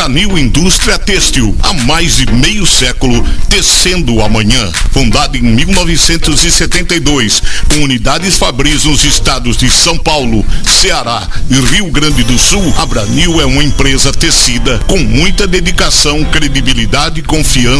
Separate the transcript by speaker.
Speaker 1: Abranil Indústria Têxtil, há mais de meio século, tecendo o amanhã. Fundada em 1972, com unidades fabris nos estados de São Paulo, Ceará e Rio Grande do Sul, a Abranil é uma empresa tecida com muita dedicação, credibilidade e confiança